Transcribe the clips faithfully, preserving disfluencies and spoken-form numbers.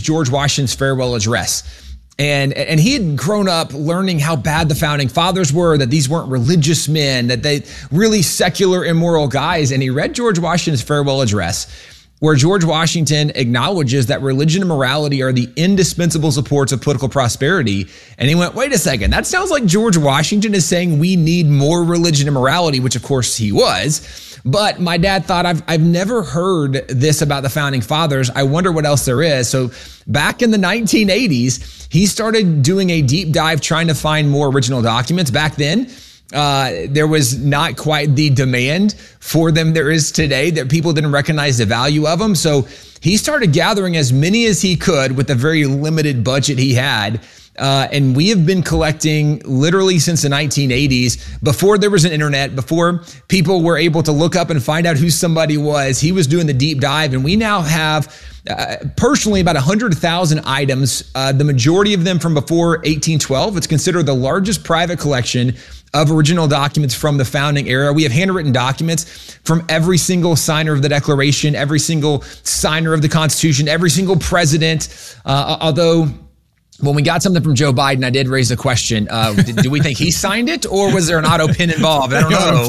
George Washington's farewell address. And, and he had grown up learning how bad the founding fathers were, that these weren't religious men, that they really secular, immoral guys. And he read George Washington's farewell address, where George Washington acknowledges that religion and morality are the indispensable supports of political prosperity. And he went, wait a second, that sounds like George Washington is saying we need more religion and morality, which of course he was. But my dad thought, I've, I've never heard this about the founding fathers. I wonder what else there is. So back in the nineteen eighties, he started doing a deep dive trying to find more original documents. Back then, Uh, there was not quite the demand for them there is today, that people didn't recognize the value of them. So he started gathering as many as he could with the very limited budget he had. Uh, and we have been collecting literally since the nineteen eighties, before there was an internet, before people were able to look up and find out who somebody was. He was doing the deep dive, and we now have uh, personally about one hundred thousand items, uh, the majority of them from before eighteen twelve. It's considered the largest private collection of original documents from the founding era. We have handwritten documents from every single signer of the Declaration, every single signer of the Constitution, every single president, uh, although when we got something from Joe Biden, I did raise the question, uh, did, do we think he signed it, or was there an auto pen involved? I don't know.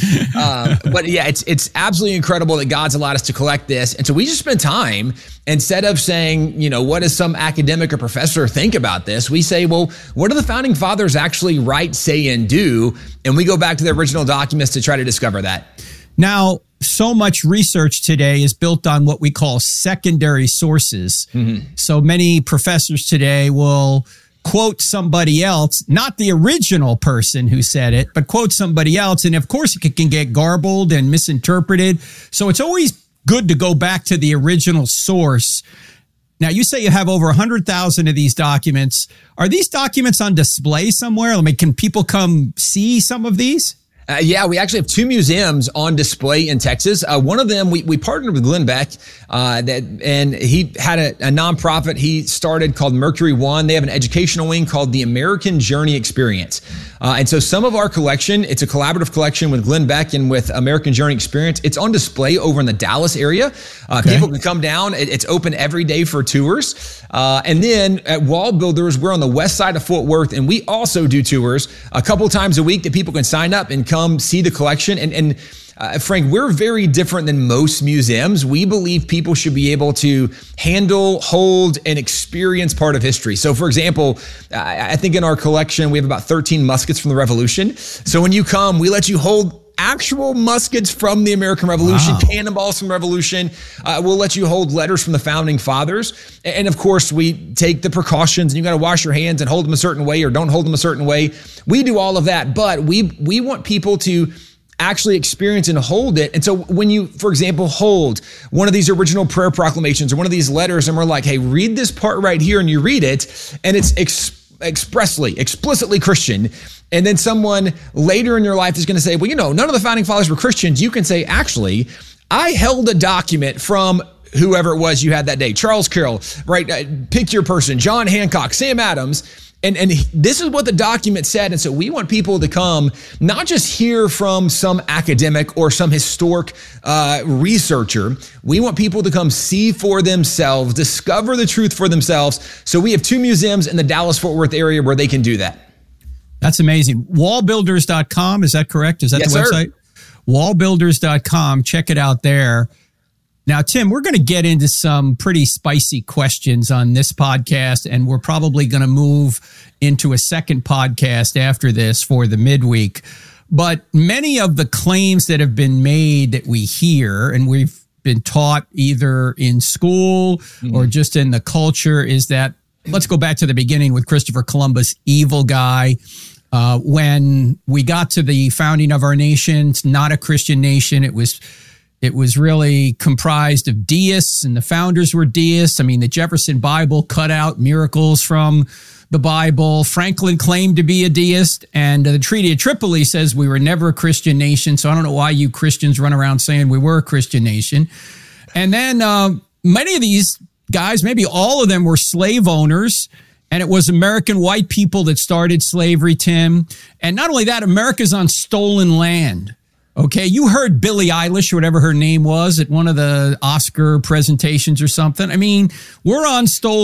uh, but yeah, it's it's absolutely incredible that God's allowed us to collect this. And so we just spend time, instead of saying, you know, what does some academic or professor think about this? We say, well, what do the founding fathers actually write, say, and do? And we go back to the original documents to try to discover that. Now, so much research today is built on what we call secondary sources. Mm-hmm. So many professors today will quote somebody else, not the original person who said it, but quote somebody else. And of course, it can get garbled and misinterpreted. So it's always good to go back to the original source. Now, you say you have over one hundred thousand of these documents. Are these documents on display somewhere? I mean, can people come see some of these? Uh, yeah, we actually have two museums on display in Texas. Uh, one of them, we, we partnered with Glenn Beck, uh, that, and he had a, a nonprofit he started called Mercury One. They have an educational wing called the American Journey Experience. Uh, and so some of our collection, it's a collaborative collection with Glenn Beck and with American Journey Experience. It's on display over in the Dallas area. Uh, okay. People can come down. It, it's open every day for tours. Uh, and then at Wall Builders, we're on the west side of Fort Worth, and we also do tours a couple times a week that people can sign up and come see the collection. And, and uh, Frank, we're very different than most museums. We believe people should be able to handle, hold, and experience part of history. So for example, I, I think in our collection, we have about thirteen muskets from the Revolution. So when you come, we let you hold actual muskets from the American Revolution, wow. Cannonballs from the Revolution. Uh, we'll let you hold letters from the founding fathers. And of course, we take the precautions, and you got to wash your hands and hold them a certain way or don't hold them a certain way. We do all of that, but we we want people to actually experience and hold it. And so when you, for example, hold one of these original prayer proclamations or one of these letters, and we're like, hey, read this part right here, and you read it, and it's ex- expressly, explicitly Christian. And then someone later in your life is going to say, well, you know, none of the founding fathers were Christians. You can say, actually, I held a document from whoever it was you had that day, Charles Carroll, right? Uh, pick your person, John Hancock, Sam Adams. And, and this is what the document said. And so we want people to come, not just hear from some academic or some historic uh, researcher. We want people to come see for themselves, discover the truth for themselves. So we have two museums in the Dallas-Fort Worth area where they can do that. That's amazing. wall builders dot com, is that correct? Is that yes, the website? Sir. wall builders dot com. Check it out there. Now, Tim, we're going to get into some pretty spicy questions on this podcast, and we're probably going to move into a second podcast after this for the midweek. But many of the claims that have been made that we hear, and we've been taught either in school mm-hmm. or just in the culture, is that, let's go back to the beginning with Christopher Columbus, evil guy. Uh, when we got to the founding of our nation, it's not a Christian nation. It was It was really comprised of deists, and the founders were deists. I mean, the Jefferson Bible cut out miracles from the Bible. Franklin claimed to be a deist, and the Treaty of Tripoli says we were never a Christian nation. So I don't know why you Christians run around saying we were a Christian nation. And then uh, many of these guys, maybe all of them, were slave owners. And it was American white people that started slavery, Tim. And not only that, America's on stolen land. Okay, you heard Billie Eilish, or whatever her name was, at one of the Oscar presentations or something. I mean, we're on stolen